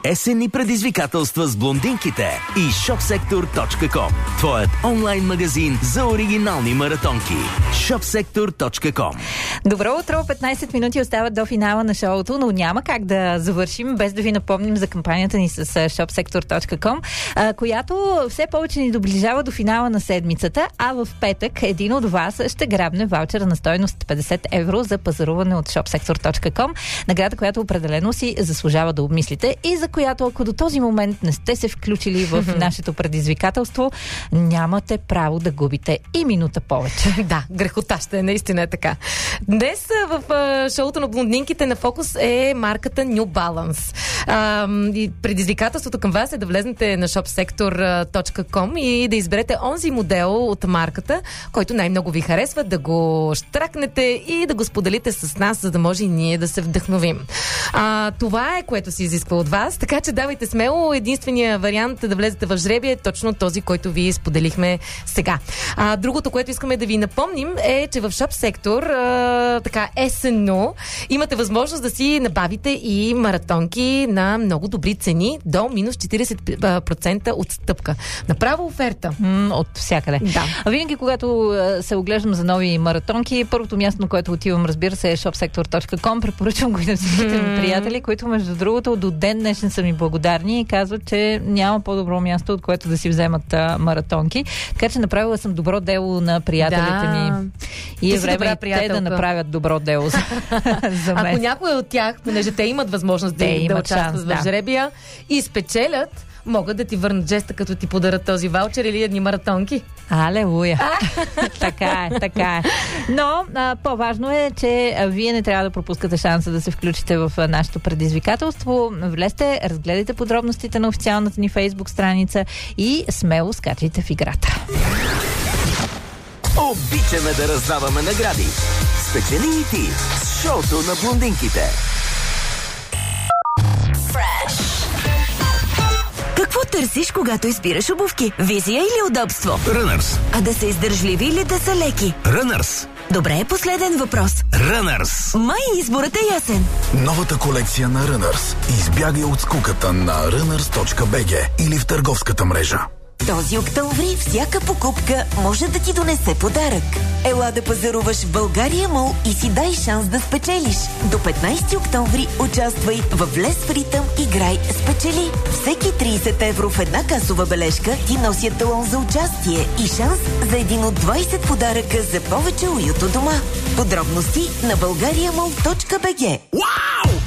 Есенни предизвикателства с блондинките и shopsektor.com. Твоят онлайн магазин за оригинални маратонки. shopsektor.com. Добро утро, 15 минути остават до финала на шоуто, но няма как да завършим без да ви напомним за кампанията ни с shopsektor.com, която все повече ни доближава до финала на седмицата, а в петък един от вас ще грабне ваучера на стойност 50 евро за пазаруване от shopsektor.com. Награда, която определено си заслужава да обмислите и за която, ако до този момент не сте се включили в нашето предизвикателство, нямате право да губите и минута повече. Да, грехота ще е, наистина е така. Днес в шоуто на блондинките на фокус е марката New Balance. И предизвикателството към вас е да влезнете на shopsektor.com и да изберете онзи модел от марката, който най-много ви харесва, да го щракнете и да го споделите с нас, за да може и ние да се вдъхновим. Това е, което се изисква от вас, така че давайте смело. Единственият вариант да влезете в жребие е точно този, който ви споделихме сега. Другото, което искаме да ви напомним е, че в ShopSector така есенно имате възможност да си набавите и маратонки на много добри цени до минус 40% отстъпка. Направо оферта. От всякъде. Да. Винаги, когато се оглеждам за нови маратонки, първото място, на което отивам, разбира се, е shopsektor.com. Препоръчвам го и на всичките ми приятели, които между другото до ден днешен са ми благодарни и казват, че няма по-добро място, от което да си вземат маратонки. Така че направила съм добро дело на приятелите ми. И е време и те да направят добро дело за мен. Ако някой от тях, понеже те имат възможност да участват в жребия и спечелят, могат да ти върнат жеста, като ти подарят този ваучер или едни маратонки. Алелуя! Така е. Но по-важно е, че вие не трябва да пропускате шанса да се включите в нашето предизвикателство. Влезте, разгледайте подробностите на официалната ни Фейсбук страница и смело скачайте в играта. Обичаме да раздаваме награди. Спечели и ти с шоуто на блондинките. Какво търсиш, когато избираш обувки? Визия или удобство? Runners. А да са издържливи или да са леки? Runners. Добре, последен въпрос. Runners. Май изборът е ясен. Новата колекция на Runners. Избягай от скуката на runners.bg или в търговската мрежа. Този октомври всяка покупка може да ти донесе подарък. Ела да пазаруваш в България Мол и си дай шанс да спечелиш. До 15 октомври участвай в Влез в ритъм, играй, спечели. Всеки 30 евро в една касова бележка ти носят талон за участие и шанс за един от 20 подаръка за повече уют у дома. Подробности на bulgariamall.bg.